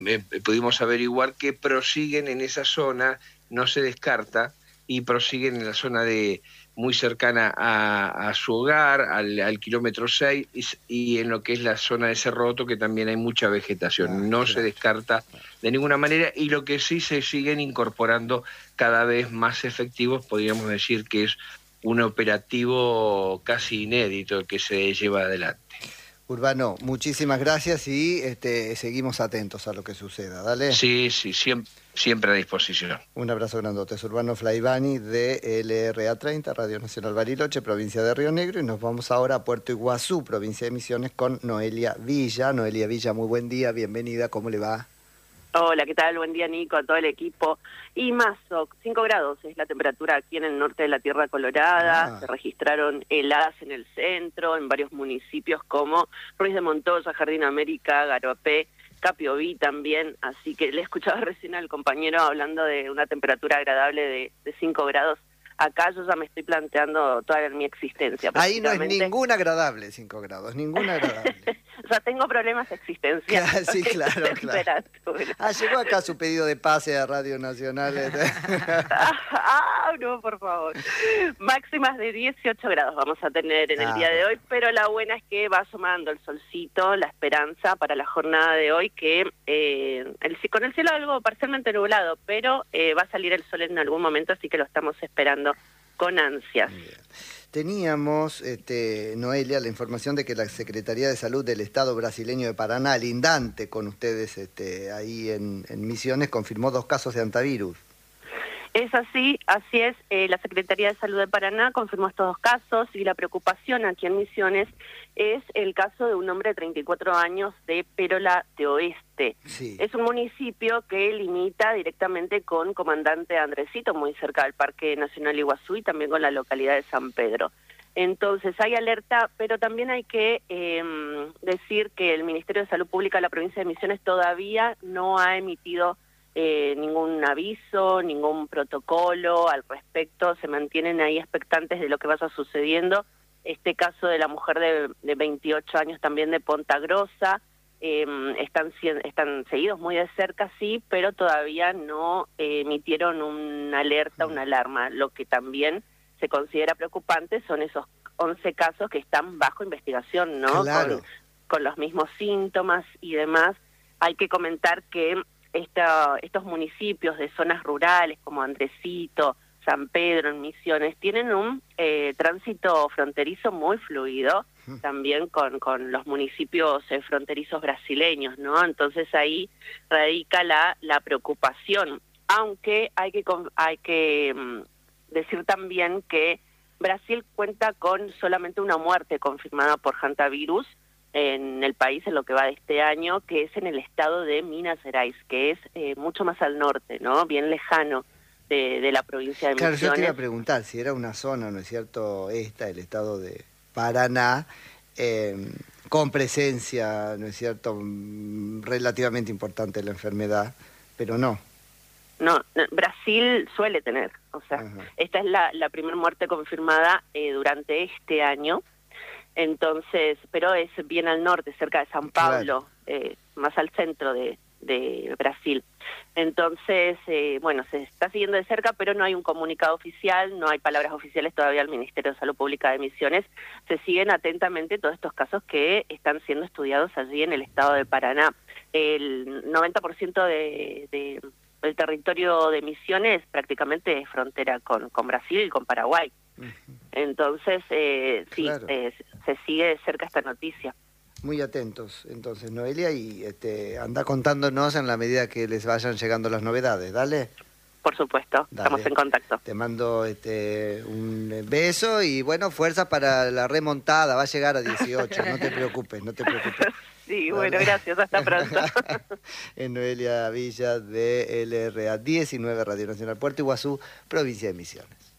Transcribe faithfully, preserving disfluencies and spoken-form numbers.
eh, pudimos averiguar que prosiguen en esa zona, no se descarta, y prosiguen en la zona de muy cercana a, a su hogar, al, al kilómetro seis, y, y en lo que es la zona de Cerro Otto, que también hay mucha vegetación. Ah, no claro, se descarta claro. de ninguna manera, y lo que sí se siguen incorporando cada vez más efectivos, podríamos decir que es un operativo casi inédito el que se lleva adelante. Urbano, muchísimas gracias y este, seguimos atentos a lo que suceda. Dale. Sí, sí, siempre, siempre a disposición. Un abrazo grandote. Es Urbano Flaivani de L R A treinta, Radio Nacional Bariloche, provincia de Río Negro. Y nos vamos ahora a Puerto Iguazú, provincia de Misiones, con Noelia Villa. Noelia Villa, muy buen día, bienvenida, ¿cómo le va? Hola, ¿qué tal? Buen día, Nico, a todo el equipo. Y más, cinco grados es la temperatura aquí en el norte de la Tierra Colorada. Ah. Se registraron heladas en el centro, en varios municipios como Ruiz de Montoya, Jardín América, Garopé, Capiobí también. Así que le escuchaba recién al compañero hablando de una temperatura agradable de, de cinco grados. Acá yo ya me estoy planteando toda mi existencia. Ahí no es ningún agradable cinco grados, ningún agradable. O sea, tengo problemas existenciales. Sí, claro, claro. Ah, llegó acá su pedido de pase a Radio Nacional. Ah, no, por favor. Máximas de dieciocho grados vamos a tener en el ah, día de hoy, pero la buena es que va asomando el solcito, la esperanza para la jornada de hoy, que eh, el, con el cielo algo parcialmente nublado, pero eh, va a salir el sol en algún momento, así que lo estamos esperando con ansias. Bien. Teníamos, este, Noelia, la información de que la Secretaría de Salud del Estado brasileño de Paraná, lindante con ustedes este, ahí en, en Misiones, confirmó dos casos de antivirus. Es así, así es. Eh, la Secretaría de Salud de Paraná confirmó estos dos casos y la preocupación aquí en Misiones es el caso de un hombre de treinta y cuatro años de Pérola de Oeste. Sí. Es un municipio que limita directamente con Comandante Andresito, muy cerca del Parque Nacional Iguazú y también con la localidad de San Pedro. Entonces hay alerta, pero también hay que eh, decir que el Ministerio de Salud Pública de la provincia de Misiones todavía no ha emitido Eh, ningún aviso, ningún protocolo al respecto. Se mantienen ahí expectantes de lo que vaya sucediendo. Este caso de la mujer de, de veintiocho años también de Ponta Grosa, eh, están, están seguidos muy de cerca, sí, pero todavía no eh, emitieron una alerta, una alarma. Lo que también se considera preocupante son esos once casos que están bajo investigación, ¿no? Claro. Con, con los mismos síntomas y demás. Hay que comentar que Esta, estos municipios de zonas rurales como Andresito, San Pedro, en Misiones, tienen un eh, tránsito fronterizo muy fluido, también con, con los municipios eh, fronterizos brasileños, ¿no? Entonces ahí radica la, la preocupación, aunque hay que, hay que um, decir también que Brasil cuenta con solamente una muerte confirmada por hantavirus en el país en lo que va de este año, que es en el estado de Minas Gerais, que es eh, mucho más al norte, ¿no? Bien lejano de, de la provincia de claro, Misiones. Claro, yo te iba a preguntar si era una zona, ¿no es cierto?, esta, el estado de Paraná, eh, con presencia, ¿no es cierto?, relativamente importante de la enfermedad, pero no. No, Brasil suele tener, o sea, ajá, esta es la, la primera muerte confirmada eh, durante este año. Entonces, pero es bien al norte, cerca de San Pablo, claro, eh, más al centro de, de Brasil. Entonces, eh, bueno, se está siguiendo de cerca, pero no hay un comunicado oficial, no hay palabras oficiales todavía al Ministerio de Salud Pública de Misiones. Se siguen atentamente todos estos casos que están siendo estudiados allí en el estado de Paraná. El noventa por ciento de, de, del territorio de Misiones prácticamente es frontera con, con Brasil y con Paraguay. Entonces, eh, sí, claro, eh, se sigue de cerca esta noticia. Muy atentos, entonces, Noelia, y este, anda contándonos en la medida que les vayan llegando las novedades, ¿dale? Por supuesto, dale, estamos en contacto. Te mando este, un beso y, bueno, fuerza para la remontada, va a llegar a dieciocho, no te preocupes, no te preocupes. Sí, dale, bueno, gracias, hasta pronto. Es Noelia Villa de L R A diecinueve, Radio Nacional Puerto Iguazú, provincia de Misiones.